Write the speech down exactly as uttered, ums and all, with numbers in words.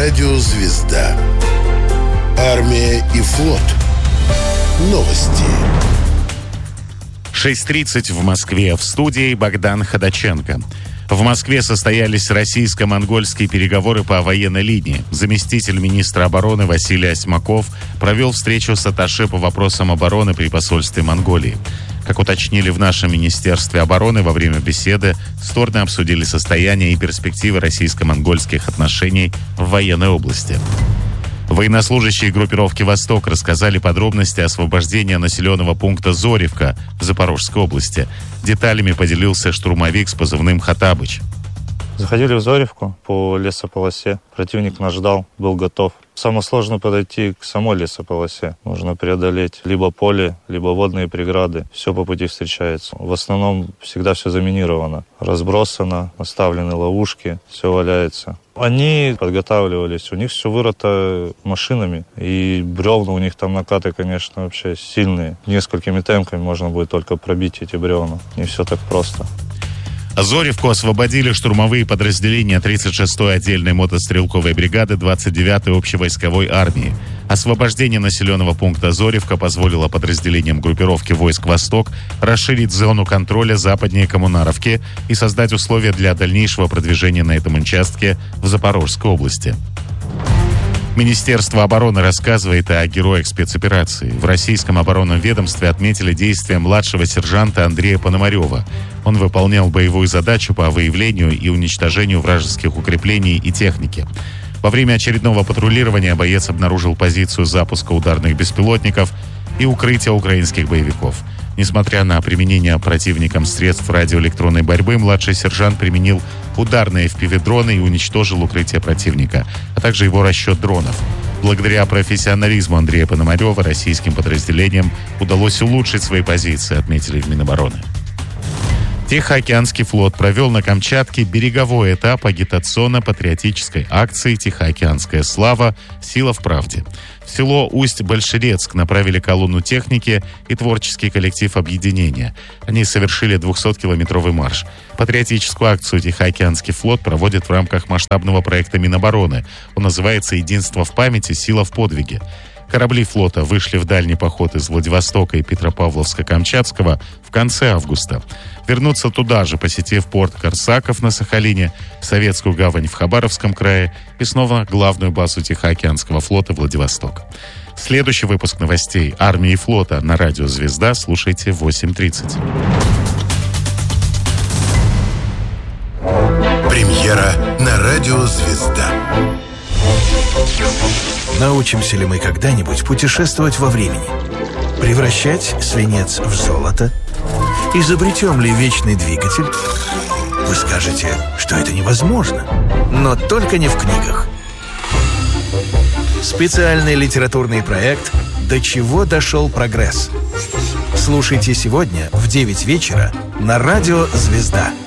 Радио «Звезда». Армия и флот. Новости. шесть тридцать в Москве. В студии Богдан Ходаченко. В Москве состоялись российско-монгольские переговоры по военной линии. Заместитель министра обороны Василий Осьмаков провел встречу с атташе по вопросам обороны при посольстве Монголии. Как уточнили в нашем Министерстве обороны, во время беседы стороны обсудили состояние и перспективы российско-монгольских отношений в военной области. Военнослужащие группировки «Восток» рассказали подробности освобождения населенного пункта Зоревка в Запорожской области. Деталями поделился штурмовик с позывным «Хаттабыч». Заходили в Зоревку по лесополосе. Противник нас ждал, был готов. Самое сложное подойти к самой лесополосе. Нужно преодолеть либо поле, либо водные преграды. Все по пути встречается. В основном всегда все заминировано. Разбросано, наставлены ловушки, все валяется. Они подготавливались, у них все вырыто машинами. И бревна у них там накаты, конечно, вообще сильные. Несколькими темпами можно будет только пробить эти бревна. Не все так просто. Зоревку освободили штурмовые подразделения тридцать шестой отдельной мотострелковой бригады двадцать девятой общевойсковой армии. Освобождение населенного пункта Зоревка позволило подразделениям группировки войск «Восток» расширить зону контроля западнее Коммунаровки и создать условия для дальнейшего продвижения на этом участке в Запорожской области. Министерство обороны рассказывает о героях спецоперации. В российском оборонном ведомстве отметили действия младшего сержанта Андрея Пономарева. Он выполнял боевую задачу по выявлению и уничтожению вражеских укреплений и техники. Во время очередного патрулирования боец обнаружил позицию запуска ударных беспилотников и укрытия украинских боевиков. Несмотря на применение противником средств радиоэлектронной борьбы, младший сержант применил ударные эф пи ви-дроны и уничтожил укрытие противника, а также его расчет дронов. Благодаря профессионализму Андрея Пономарева российским подразделениям удалось улучшить свои позиции, отметили в Минобороны. Тихоокеанский флот провел на Камчатке береговой этап агитационно-патриотической акции «Тихоокеанская слава. Сила в правде». В село Усть-Большерецк направили колонну техники и творческий коллектив объединения. Они совершили двухсоткилометровый марш. Патриотическую акцию «Тихоокеанский флот» проводит в рамках масштабного проекта Минобороны. Он называется «Единство в памяти. Сила в подвиге». Корабли флота вышли в дальний поход из Владивостока и Петропавловска-Камчатского в конце августа. Вернуться туда же, посетив порт Корсаков на Сахалине, Советскую гавань в Хабаровском крае и снова главную базу Тихоокеанского флота Владивосток. Следующий выпуск новостей армии и флота на радио «Звезда» слушайте в восемь тридцать. Премьера на радио «Звезда». Научимся ли мы когда-нибудь путешествовать во времени? Превращать свинец в золото? Изобретем ли вечный двигатель? Вы скажете, что это невозможно. Но только не в книгах. Специальный литературный проект «До чего дошел прогресс». Слушайте сегодня в девять вечера на радио «Звезда».